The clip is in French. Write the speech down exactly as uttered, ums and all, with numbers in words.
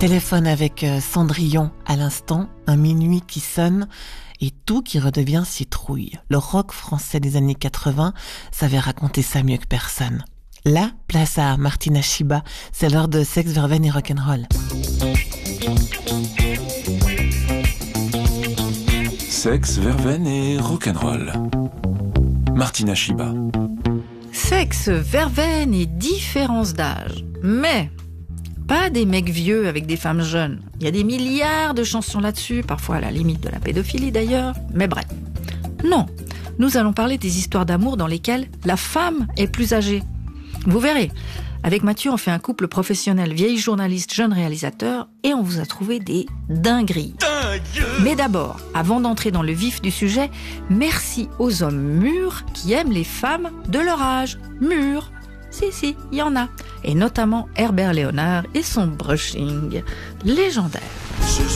Téléphone avec Cendrillon à l'instant, un minuit qui sonne et tout qui redevient citrouille. Le rock français des années quatre-vingts savait raconter ça mieux que personne. Là, place à Martina Shiba, c'est l'heure de sexe, verveine et rock'n'roll. Sexe, verveine et rock'n'roll. Martina Shiba. Sexe, verveine et différence d'âge. Mais pas des mecs vieux avec des femmes jeunes. Il y a des milliards de chansons là-dessus, parfois à la limite de la pédophilie d'ailleurs, mais bref. Non, nous allons parler des histoires d'amour dans lesquelles la femme est plus âgée. Vous verrez, avec Mathieu, on fait un couple professionnel, vieille journaliste, jeune réalisateur, et on vous a trouvé des dingueries. Dingue. Mais d'abord, avant d'entrer dans le vif du sujet, merci aux hommes mûrs qui aiment les femmes de leur âge. Mûrs. Si, si, il y en a. Et notamment Herbert Léonard et son brushing légendaire.